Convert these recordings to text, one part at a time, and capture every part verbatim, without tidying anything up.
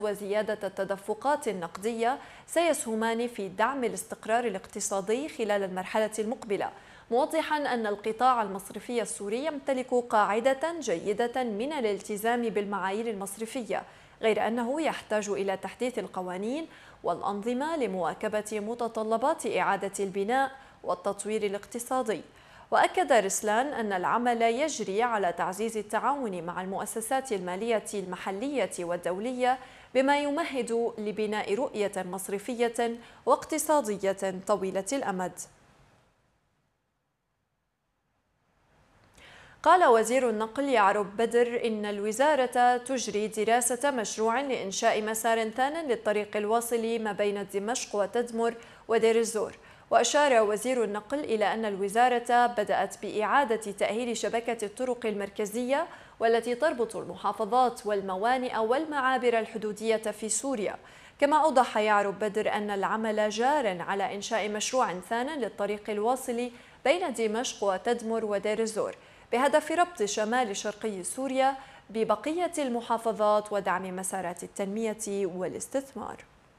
وزيادة التدفقات النقدية سيسهمان في دعم الاستقرار الاقتصادي خلال المرحلة المقبلة، موضحا أن القطاع المصرفي السوري يمتلك قاعدة جيدة من الالتزام بالمعايير المصرفية، غير أنه يحتاج إلى تحديث القوانين والأنظمة لمواكبة متطلبات إعادة البناء والتطوير الاقتصادي. وأكد رسلان أن العمل يجري على تعزيز التعاون مع المؤسسات المالية المحلية والدولية بما يمهد لبناء رؤية مصرفية واقتصادية طويلة الأمد. قال وزير النقل يعرب بدر إن الوزارة تجري دراسة مشروع لإنشاء مسار ثان للطريق الواصل ما بين دمشق وتدمر ودير الزور. وأشار وزير النقل إلى أن الوزارة بدأت بإعادة تأهيل شبكة الطرق المركزية والتي تربط المحافظات والموانئ والمعابر الحدودية في سوريا. كما أوضح يعرب بدر أن العمل جار على إنشاء مشروع ثان للطريق الواصل بين دمشق وتدمر ودير الزور بهدف ربط شمال شرقي سوريا ببقية المحافظات ودعم مسارات التنمية والاستثمار.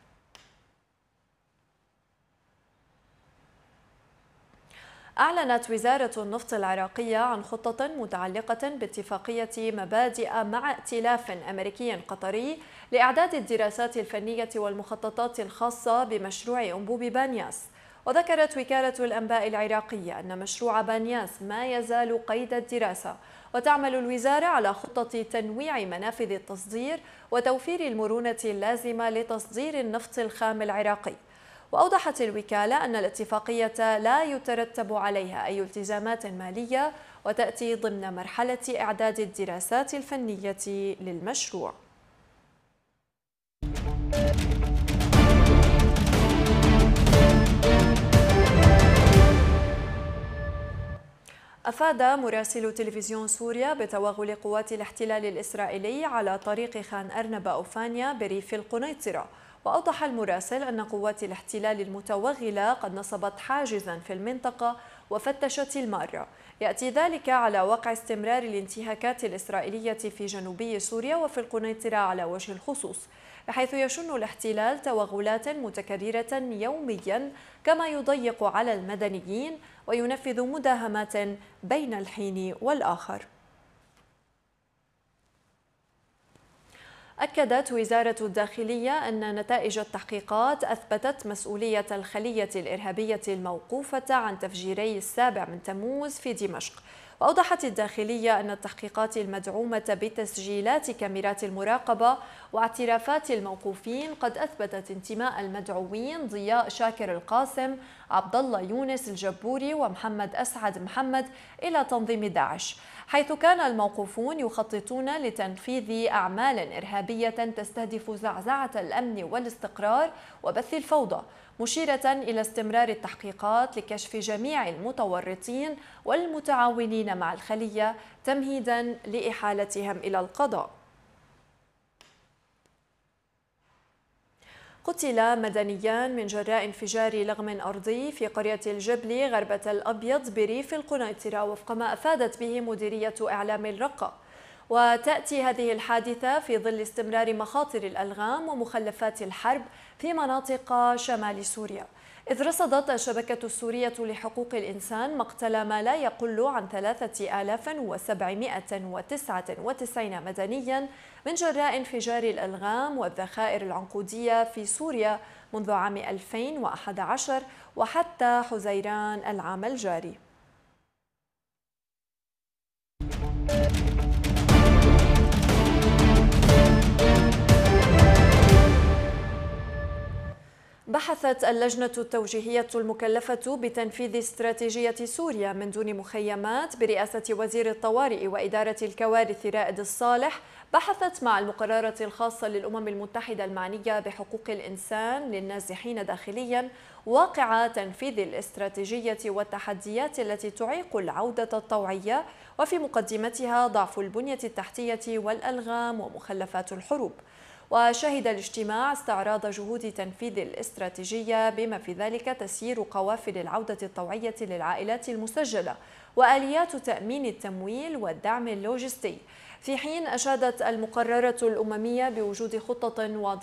أعلنت وزارة النفط العراقية عن خطة متعلقة باتفاقية مبادئ مع ائتلاف أمريكي قطري لإعداد الدراسات الفنية والمخططات الخاصة بمشروع أنبوب بانياس. وذكرت وكالة الأنباء العراقية أن مشروع بانياس ما يزال قيد الدراسة، وتعمل الوزارة على خطة تنويع منافذ التصدير وتوفير المرونة اللازمة لتصدير النفط الخام العراقي. وأوضحت الوكالة أن الاتفاقية لا يترتب عليها أي التزامات مالية وتأتي ضمن مرحلة إعداد الدراسات الفنية للمشروع. أفاد مراسل تلفزيون سوريا بتوغل قوات الاحتلال الإسرائيلي على طريق خان أرنب أوفانيا بريف القنيطرة. وأوضح المراسل أن قوات الاحتلال المتوغلة قد نصبت حاجزا في المنطقة وفتشت المارة. يأتي ذلك على وقع استمرار الانتهاكات الإسرائيلية في جنوبي سوريا وفي القنيطرة على وجه الخصوص، بحيث يشن الاحتلال توغلات متكررة يوميا، كما يضيق على المدنيين وينفذ مداهمات بين الحين والآخر. أكدت وزارة الداخلية أن نتائج التحقيقات أثبتت مسؤولية الخلية الإرهابية الموقوفة عن تفجيري السابع من تموز في دمشق. وأوضحت الداخلية أن التحقيقات المدعومة بتسجيلات كاميرات المراقبة واعترافات الموقوفين قد أثبتت انتماء المدعوين ضياء شاكر القاسم، عبد الله يونس الجبوري ومحمد أسعد محمد إلى تنظيم داعش، حيث كان الموقوفون يخططون لتنفيذ أعمال إرهابية تستهدف زعزعة الأمن والاستقرار وبث الفوضى، مشيرة إلى استمرار التحقيقات لكشف جميع المتورطين والمتعاونين مع الخلية تمهيدا لإحالتهم إلى القضاء. قتل مدنيان من جراء انفجار لغم أرضي في قرية الجبلي غربة الأبيض بريف القنيطرة، وفق ما أفادت به مديرية إعلام الرقة. وتأتي هذه الحادثة في ظل استمرار مخاطر الألغام ومخلفات الحرب في مناطق شمال سوريا، إذ رصدت الشبكة السورية لحقوق الإنسان مقتل ما لا يقل عن ثلاثة آلاف وسبعمائة وتسعة وتسعين مدنيا من جراء انفجار الألغام والذخائر العنقودية في سوريا منذ عام ألفين وأحد عشر وحتى حزيران العام الجاري. بحثت اللجنة التوجيهية المكلفة بتنفيذ استراتيجية سوريا من دون مخيمات برئاسة وزير الطوارئ وإدارة الكوارث رائد الصالح، بحثت مع المقررة الخاصة للأمم المتحدة المعنية بحقوق الإنسان للنازحين داخليا واقع تنفيذ الاستراتيجية والتحديات التي تعيق العودة الطوعية، وفي مقدمتها ضعف البنية التحتية والألغام ومخلفات الحروب. وشهد الاجتماع استعراض جهود تنفيذ الاستراتيجية بما في ذلك تسيير قوافل العودة الطوعية للعائلات المسجلة وآليات تأمين التمويل والدعم اللوجستي، في حين أشادت المقررة الأممية بوجود خطة واضحة